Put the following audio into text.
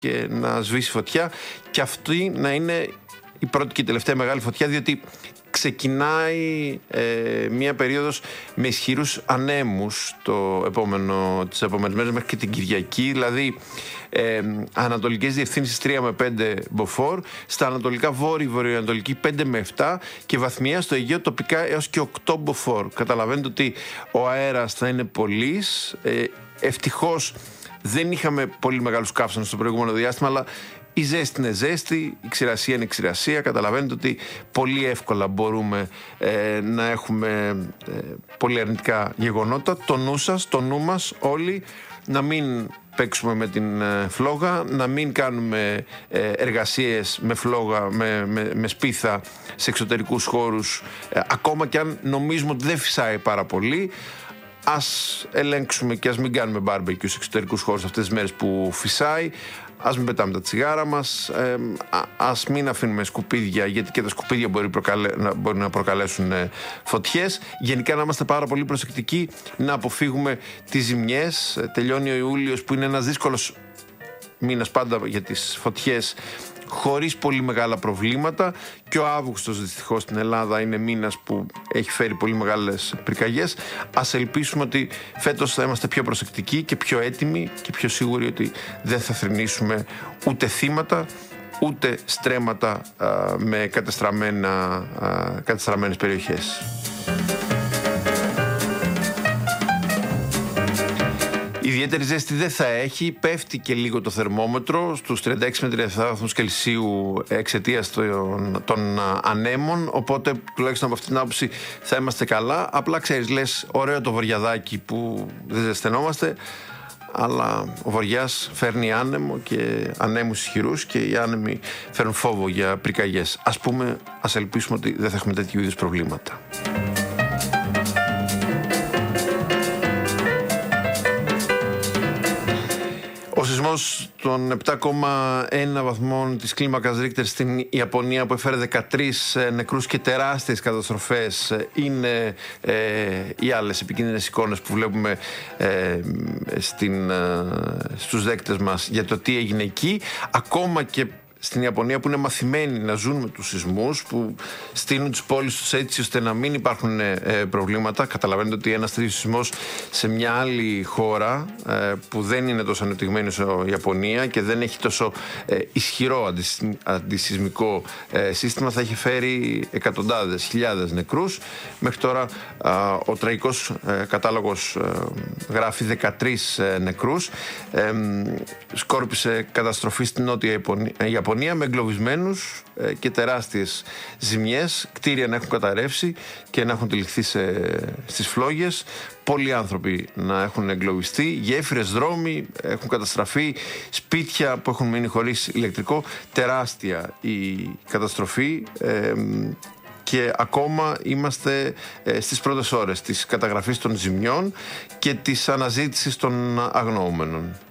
και να σβήσει φωτιά, και αυτή να είναι η πρώτη και η τελευταία μεγάλη φωτιά, διότι ξεκινάει μία περίοδος με ισχυρούς ανέμους τις επόμενες μέρες μέχρι και την Κυριακή, δηλαδή ανατολικές διευθύνσεις 3 με 5 μποφόρ, στα ανατολικά βόρειο-βορειοανατολική 5 με 7 και βαθμιαία στο Αιγαίο τοπικά έως και 8 μποφόρ. Καταλαβαίνετε ότι ο αέρας θα είναι πολύς. Ευτυχώς δεν είχαμε πολύ μεγάλους καύσονες στο προηγούμενο διάστημα, αλλά η ζέστη είναι ζέστη, η ξηρασία είναι ξηρασία. Καταλαβαίνετε ότι πολύ εύκολα μπορούμε να έχουμε πολύ αρνητικά γεγονότα. Το νου σας, το νου μας όλοι, να μην παίξουμε με την φλόγα, να μην κάνουμε εργασίες με φλόγα, με σπίθα σε εξωτερικούς χώρους, ακόμα και αν νομίζουμε ότι δεν φυσάει πάρα πολύ. Ας ελέγξουμε και ας μην κάνουμε μπάρμπεκιου σε εξωτερικούς χώρους αυτές τις μέρες που φυσάει. Ας μην πετάμε τα τσιγάρα μας, ας μην αφήνουμε σκουπίδια, γιατί και τα σκουπίδια μπορεί να προκαλέσουν φωτιές. Γενικά να είμαστε πάρα πολύ προσεκτικοί, να αποφύγουμε τις ζημιές. Τελειώνει ο Ιούλιος, που είναι ένας δύσκολος μήνας πάντα για τις φωτιές, χωρίς πολύ μεγάλα προβλήματα, και ο Αύγουστος δυστυχώς στην Ελλάδα είναι μήνας που έχει φέρει πολύ μεγάλες πυρκαγιές. Ας ελπίσουμε ότι φέτος θα είμαστε πιο προσεκτικοί και πιο έτοιμοι και πιο σίγουροι ότι δεν θα θρηνήσουμε ούτε θύματα ούτε στρέμματα με κατεστραμμένες περιοχές. Ιδιαίτερη ζέστη δεν θα έχει, πέφτει και λίγο το θερμόμετρο στους 36 με 37 βαθμούς Κελσίου εξαιτίας των ανέμων, οπότε τουλάχιστον από αυτή την άποψη θα είμαστε καλά. Απλά ξέρεις, λες ωραίο το βοριαδάκι που δεν ζεσθενόμαστε, αλλά ο βοριάς φέρνει άνεμο και ανέμους ισχυρούς, και οι άνεμοι φέρνουν φόβο για πυρκαγιές. Ας ελπίσουμε ότι δεν θα έχουμε τέτοιου είδους προβλήματα. Ο σεισμός των 7,1 βαθμών της κλίμακας Ρίχτερ στην Ιαπωνία, που έφερε 13 νεκρούς και τεράστιες καταστροφές, είναι οι άλλες επικίνδυνες εικόνες που βλέπουμε στους δέκτες μας για το τι έγινε εκεί. Ακόμα και στην Ιαπωνία, που είναι μαθημένοι να ζουν με τους σεισμούς, που στείνουν τις πόλεις τους έτσι ώστε να μην υπάρχουν προβλήματα. Καταλαβαίνετε ότι ένας τέτοιος σεισμός σε μια άλλη χώρα που δεν είναι τόσο ανεπτυγμένη όσο η Ιαπωνία και δεν έχει τόσο ισχυρό αντισεισμικό σύστημα, θα έχει φέρει εκατοντάδες, χιλιάδες νεκρούς. Μέχρι τώρα ο τραγικός κατάλογος γράφει 13 νεκρούς. Σκόρπισε καταστροφή στην Νότια Ιαπωνία με εγκλωβισμένους και τεράστιες ζημιές, κτίρια να έχουν καταρρεύσει και να έχουν τυλιχθεί στις φλόγες, πολλοί άνθρωποι να έχουν εγκλωβιστεί, γέφυρες, δρόμοι έχουν καταστραφεί, σπίτια που έχουν μείνει χωρίς ηλεκτρικό. Τεράστια η καταστροφή, και ακόμα είμαστε στις πρώτες ώρες της καταγραφής των ζημιών και της αναζήτησης των αγνοούμενων.